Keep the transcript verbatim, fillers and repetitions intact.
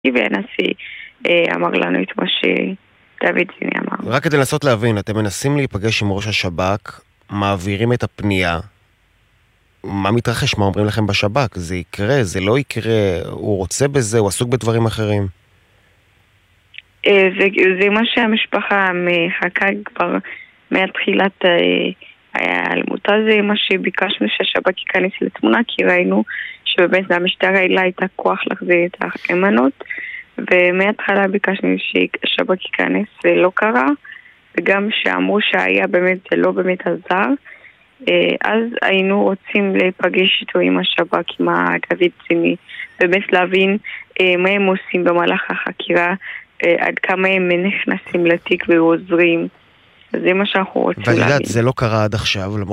והנשיא אה, אמר לנו את מה שדוד ציני אמר. רק כדי לנסות להבין, אתם מנסים להיפגש עם ראש השב"כ, מעבירים את הפנייה, מה מתרחש? מה אומרים לכם בשב"כ? זה יקרה, זה לא יקרה, הוא רוצה בזה, הוא עסוק בדברים אחרים? אה, זה, זה מה שהמשפחה מחכה כבר מהתחילת אה, ההיעלמות. זה מה שביקשנו שהשב"כ ייכנס לתמונה, כי ראינו שבאמת המשטרה הייתה את הכוח להחזיר את האמנות, ומהתחלה ביקשנו שהשב"כ ייכנס, זה לא קרה, וגם שאמרו שהיה באמת, זה לא באמת עזר. אז היינו רוצים להיפגש איתו עם השב"כ, עם דוד ציני, באמת להבין מה הם עושים במהלך החקירה, עד כמה הם נכנסים לתיק ועוזרים. זה מה שאנחנו רוצים להבין. ואני יודעת, זה לא קרה עד עכשיו, למרות